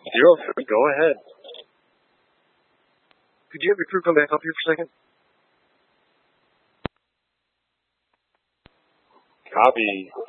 03, go ahead. Could you have your crew come back up here for a second? Copy.